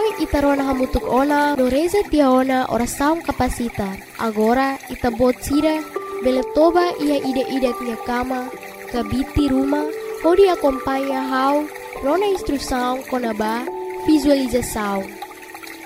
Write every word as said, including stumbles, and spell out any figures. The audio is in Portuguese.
itarona hamutuk ona no reza tia ona oração capacita. Agora itabot sira beletoba ia ida-ida tia cama, kabiti rumah, pode acompanhar how rona instrução konaba visualização.